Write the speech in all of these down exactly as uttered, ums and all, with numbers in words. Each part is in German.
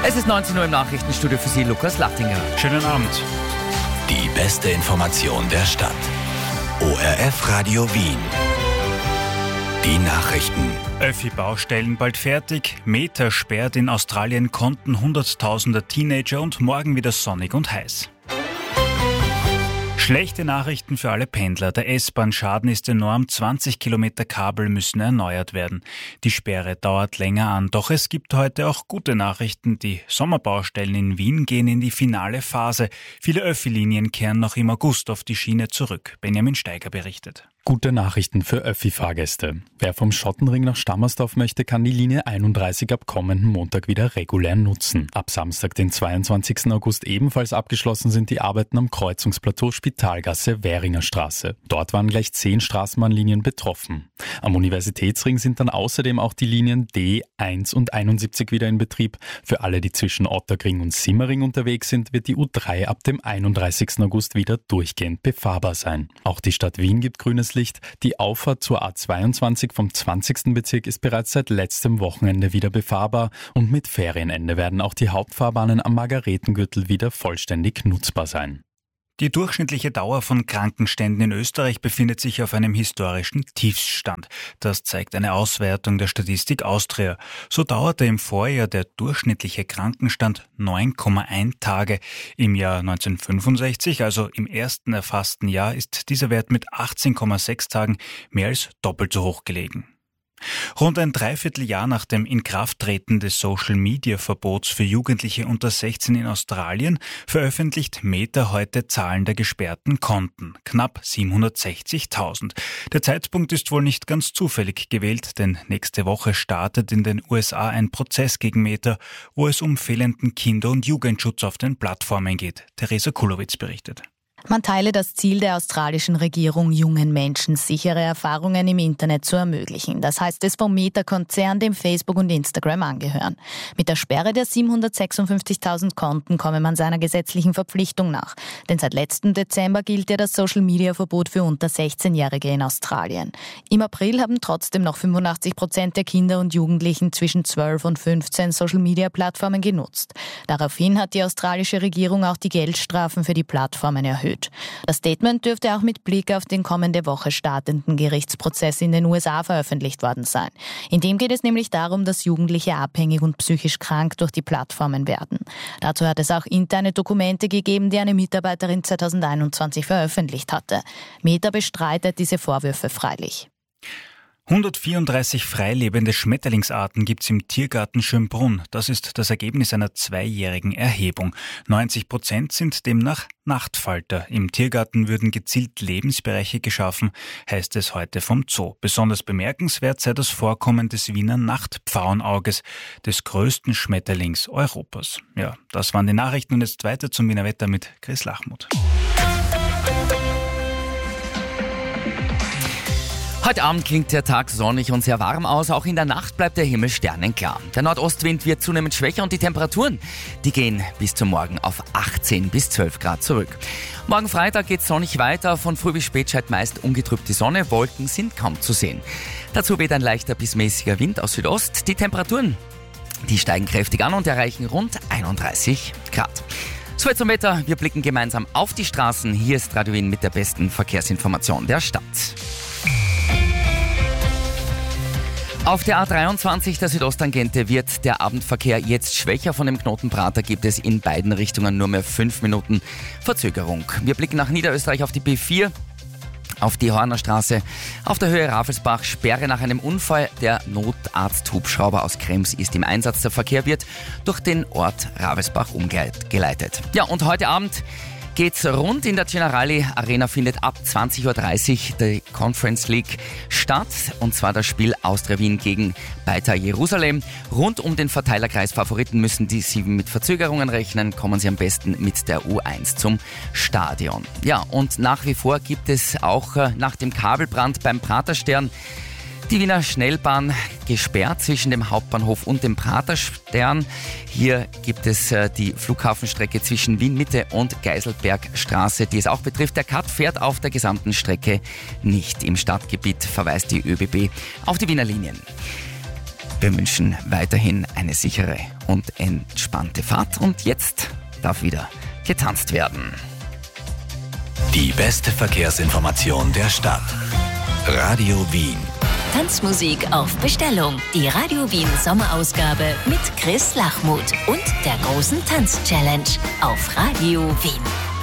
Es ist neunzehn Uhr im Nachrichtenstudio für Sie, Lukas Lachtinger. Schönen Abend. Die beste Information der Stadt. O R F Radio Wien. Die Nachrichten. Öffi-Baustellen bald fertig. Meta sperrt in Australien Konten hunderttausender Teenager und morgen wieder sonnig und heiß. Schlechte Nachrichten für alle Pendler. Der S-Bahn-Schaden ist enorm. zwanzig Kilometer Kabel müssen erneuert werden. Die Sperre dauert länger an. Doch es gibt heute auch gute Nachrichten. Die Sommerbaustellen in Wien gehen in die finale Phase. Viele Öffi-Linien kehren noch im August auf die Schiene zurück. Benjamin Steiger berichtet. Gute Nachrichten für Öffi-Fahrgäste. Wer vom Schottenring nach Stammersdorf möchte, kann die Linie einunddreißig ab kommenden Montag wieder regulär nutzen. Ab Samstag, den zweiundzwanzigsten August ebenfalls abgeschlossen sind die Arbeiten am Kreuzungsplateau Spitalgasse Währinger Straße. Dort waren gleich zehn Straßenbahnlinien betroffen. Am Universitätsring sind dann außerdem auch die Linien D, eins und einundsiebzig wieder in Betrieb. Für alle, die zwischen Otterkring und Simmering unterwegs sind, wird die U drei ab dem einunddreißigsten August wieder durchgehend befahrbar sein. Auch die Stadt Wien gibt grünes Licht. Die Auffahrt zur A zweiundzwanzig vom zwanzigsten Bezirk ist bereits seit letztem Wochenende wieder befahrbar und mit Ferienende werden auch die Hauptfahrbahnen am Margaretengürtel wieder vollständig nutzbar sein. Die durchschnittliche Dauer von Krankenständen in Österreich befindet sich auf einem historischen Tiefstand. Das zeigt eine Auswertung der Statistik Austria. So dauerte im Vorjahr der durchschnittliche Krankenstand neun Komma eins Tage. Im Jahr neunzehnhundertfünfundsechzig, also im ersten erfassten Jahr, ist dieser Wert mit achtzehn Komma sechs Tagen mehr als doppelt so hoch gelegen. Rund ein Dreivierteljahr nach dem Inkrafttreten des Social-Media-Verbots für Jugendliche unter sechzehn in Australien veröffentlicht Meta heute Zahlen der gesperrten Konten. Knapp siebenhundertsechzigtausend. Der Zeitpunkt ist wohl nicht ganz zufällig gewählt, denn nächste Woche startet in den U S A ein Prozess gegen Meta, wo es um fehlenden Kinder- und Jugendschutz auf den Plattformen geht. Theresa Kulowitz berichtet. Man teile das Ziel der australischen Regierung, jungen Menschen sichere Erfahrungen im Internet zu ermöglichen. Das heißt es vom Meta-Konzern, dem Facebook und Instagram angehören. Mit der Sperre der siebenhundertsechsundfünfzigtausend Konten komme man seiner gesetzlichen Verpflichtung nach. Denn seit letztem Dezember gilt ja das Social-Media-Verbot für unter sechzehnjährige in Australien. Im April haben trotzdem noch fünfundachtzig Prozent der Kinder und Jugendlichen zwischen zwölf und fünfzehn Social-Media-Plattformen genutzt. Daraufhin hat die australische Regierung auch die Geldstrafen für die Plattformen erhöht. Das Statement dürfte auch mit Blick auf den kommende Woche startenden Gerichtsprozess in den U S A veröffentlicht worden sein. In dem geht es nämlich darum, dass Jugendliche abhängig und psychisch krank durch die Plattformen werden. Dazu hat es auch interne Dokumente gegeben, die eine Mitarbeiterin zweitausendeinundzwanzig veröffentlicht hatte. Meta bestreitet diese Vorwürfe freilich. hundertvierunddreißig freilebende Schmetterlingsarten gibt's im Tiergarten Schönbrunn. Das ist das Ergebnis einer zweijährigen Erhebung. neunzig Prozent sind demnach Nachtfalter. Im Tiergarten würden gezielt Lebensbereiche geschaffen, heißt es heute vom Zoo. Besonders bemerkenswert sei das Vorkommen des Wiener Nachtpfauenauges, des größten Schmetterlings Europas. Ja, das waren die Nachrichten und jetzt weiter zum Wiener Wetter mit Chris Lachmuth. Heute Abend klingt der Tag sonnig und sehr warm aus. Auch in der Nacht bleibt der Himmel sternenklar. Der Nordostwind wird zunehmend schwächer und die Temperaturen, die gehen bis zum Morgen auf achtzehn bis zwölf Grad zurück. Morgen Freitag geht es sonnig weiter. Von früh bis spät scheint meist ungetrübte Sonne. Wolken sind kaum zu sehen. Dazu weht ein leichter bis mäßiger Wind aus Südost. Die Temperaturen, die steigen kräftig an und erreichen rund einunddreißig Grad. Soweit zum Wetter. Wir blicken gemeinsam auf die Straßen. Hier ist Radio Wien mit der besten Verkehrsinformation der Stadt. Auf der A dreiundzwanzig der Südosttangente wird der Abendverkehr jetzt schwächer. Von dem Knoten Prater gibt es in beiden Richtungen nur mehr fünf Minuten Verzögerung. Wir blicken nach Niederösterreich auf die B vier, auf die Horner Straße, auf der Höhe Ravelsbach, Sperre nach einem Unfall. Der Notarzt-Hubschrauber aus Krems ist im Einsatz. Der Verkehr wird durch den Ort Ravelsbach umgeleitet. Ja, und heute Abend geht's rund. In der Generali Arena findet ab zwanzig Uhr dreißig die Conference League statt. Und zwar das Spiel Austria Wien gegen Beitar Jerusalem. Rund um den Verteilerkreis Favoriten müssen die Sieben mit Verzögerungen rechnen. Kommen sie am besten mit der U eins zum Stadion. Ja, und nach wie vor gibt es auch nach dem Kabelbrand beim Praterstern die Wiener Schnellbahn gesperrt zwischen dem Hauptbahnhof und dem Praterstern. Hier gibt es äh, die Flughafenstrecke zwischen Wien Mitte und Geiselbergstraße, die es auch betrifft. Der Cut fährt auf der gesamten Strecke nicht. Im Stadtgebiet verweist die ÖBB auf die Wiener Linien. Wir wünschen weiterhin eine sichere und entspannte Fahrt und jetzt darf wieder getanzt werden. Die beste Verkehrsinformation der Stadt. Radio Wien. Tanzmusik auf Bestellung. Die Radio Wien Sommerausgabe mit Chris Lachmuth und der großen Tanz-Challenge auf Radio Wien.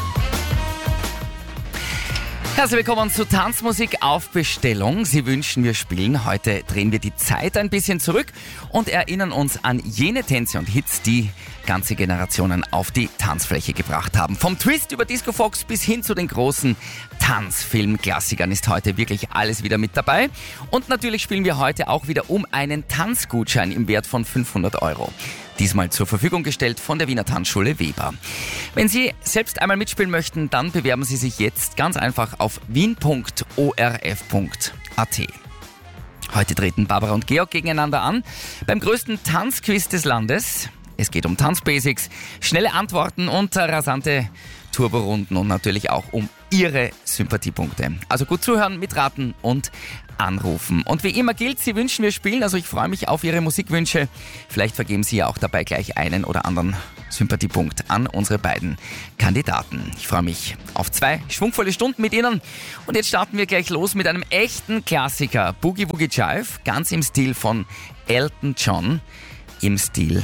Herzlich willkommen zu Tanzmusik auf Bestellung. Sie wünschen, wir spielen. Heute drehen wir die Zeit ein bisschen zurück und erinnern uns an jene Tänze und Hits, die ganze Generationen auf die Tanzfläche gebracht haben. Vom Twist über Disco Fox bis hin zu den großen Tanzfilmklassikern ist heute wirklich alles wieder mit dabei. Und natürlich spielen wir heute auch wieder um einen Tanzgutschein im Wert von fünfhundert Euro. Diesmal zur Verfügung gestellt von der Wiener Tanzschule Weber. Wenn Sie selbst einmal mitspielen möchten, dann bewerben Sie sich jetzt ganz einfach auf wien punkt o r f punkt a t. Heute treten Barbara und Georg gegeneinander an beim größten Tanzquiz des Landes. Es geht um Tanzbasics, schnelle Antworten und rasante Turborunden und natürlich auch um Ihre Sympathiepunkte. Also gut zuhören, mitraten und anrufen. Und wie immer gilt, Sie wünschen, wir spielen. Also ich freue mich auf Ihre Musikwünsche. Vielleicht vergeben Sie ja auch dabei gleich einen oder anderen Sympathiepunkt an unsere beiden Kandidaten. Ich freue mich auf zwei schwungvolle Stunden mit Ihnen. Und jetzt starten wir gleich los mit einem echten Klassiker. Boogie Woogie Jive, ganz im Stil von Elton John. Im Stil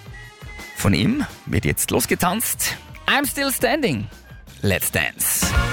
von ihm wird jetzt losgetanzt. I'm still standing. Let's dance.